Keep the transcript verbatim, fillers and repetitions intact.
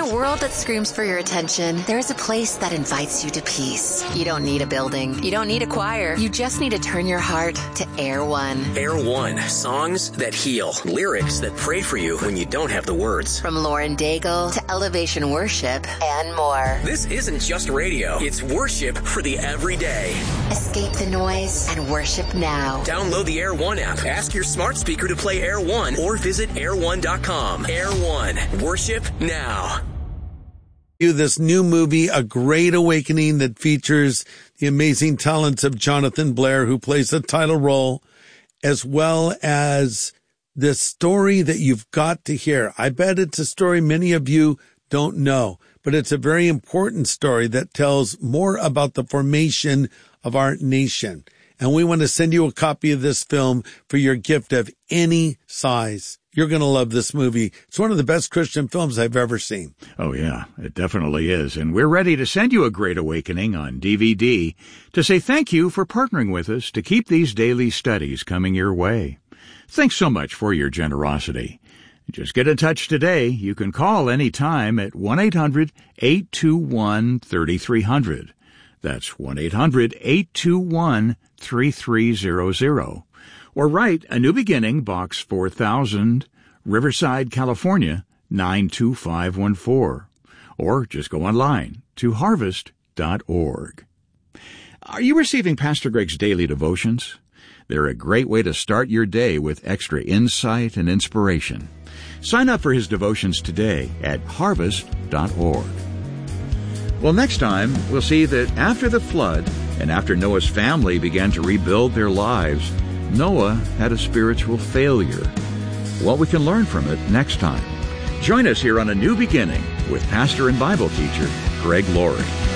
a world that screams for your attention, there is a place that invites you to peace. You don't need a building. You don't need a choir. You just need to turn your heart to Air One. Air One. Songs that heal. Lyrics that pray for you when you don't have the words. From Lauren Daigle to Elevation Worship and more. This isn't just radio. It's worship for the everyday. Escape the noise and worship now. Download the Air One app. Ask your smart speaker to play Air One or visit air one dot com. Air One. Worship now. This new movie, A Great Awakening, that features the amazing talents of Jonathan Blair, who plays the title role, as well as this story that you've got to hear. I bet it's a story many of you don't know, but it's a very important story that tells more about the formation of our nation. And we want to send you a copy of this film for your gift of any size. You're going to love this movie. It's one of the best Christian films I've ever seen. Oh, yeah, it definitely is. And we're ready to send you A Great Awakening on D V D to say thank you for partnering with us to keep these daily studies coming your way. Thanks so much for your generosity. Just get in touch today. You can call any time at one eight hundred eight two one three three zero zero. That's one eight hundred eight two one three three zero zero. Or write A New Beginning, Box four thousand, Riverside, California, nine two five one four. Or just go online to harvest dot org. Are you receiving Pastor Greg's daily devotions? They're a great way to start your day with extra insight and inspiration. Sign up for his devotions today at harvest dot org. Well, next time, we'll see that after the flood and after Noah's family began to rebuild their lives, Noah had a spiritual failure. What we can learn from it next time. Join us here on A New Beginning with pastor and Bible teacher Greg Laurie.